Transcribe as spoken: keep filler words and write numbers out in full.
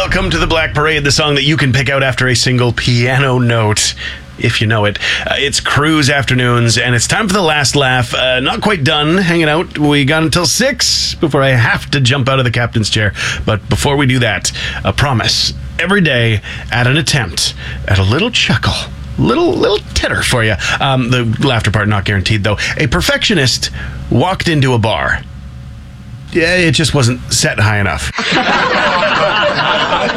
Welcome to the Black Parade, the song that you can pick out after a single piano note, if you know it. Uh, it's Cruise Afternoons, and it's time for the last laugh. Uh, not quite done hanging out. We got until six before I have to jump out of the captain's chair. But before we do that, a promise. Every day, add an attempt at a little chuckle. Little little titter for you. Um, the laughter part not guaranteed, though. A perfectionist walked into a bar. Yeah, it just wasn't set high enough.